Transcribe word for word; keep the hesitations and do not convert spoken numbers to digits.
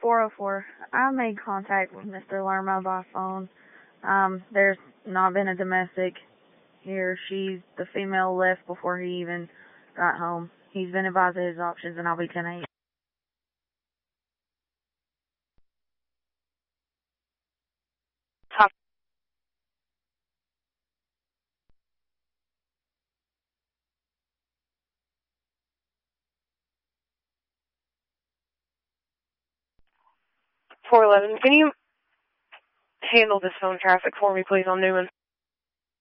four oh four. I made contact with Mister Lerma by phone. Um, there's not been a domestic here. She's the female left before he even got home. He's been advised of his options, and I'll be ten eight. four eleven, can you handle this phone traffic for me, please, on Newman?